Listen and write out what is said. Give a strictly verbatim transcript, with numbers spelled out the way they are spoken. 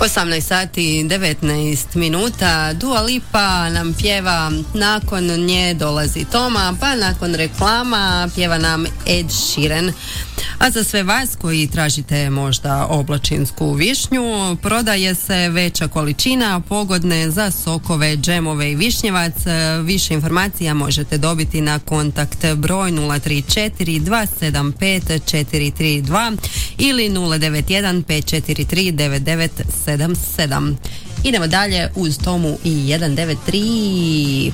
osamnaest sati devetnaest minuta. Dua Lipa nam pjeva, nakon nje dolazi Toma, pa nakon reklama pjeva nam Ed Sheeran. A za sve vas koji tražite možda oblačinsku višnju, prodaje se veća količina pogodne za sokove, džemove i višnjevac. Više informacija možete dobiti na kontakt broj nula tri četiri dva sedam pet četiri tri dva ili nula devet jedan pet četiri tri devet devet sedam sedam. Idemo dalje uz Tomu i jedan devet tri.